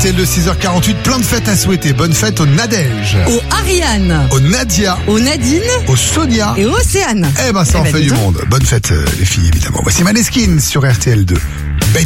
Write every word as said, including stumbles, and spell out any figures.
R T L de six heures quarante-huit, plein de fêtes à souhaiter. Bonne fête au Nadège, Au Ariane, au Nadia, au Nadine au Sonia. et au Océane. Eh ben ça Eh en ben, fait dis du donc. monde. Bonne fête euh, les filles évidemment. Voici Maneskin sur R T L deux.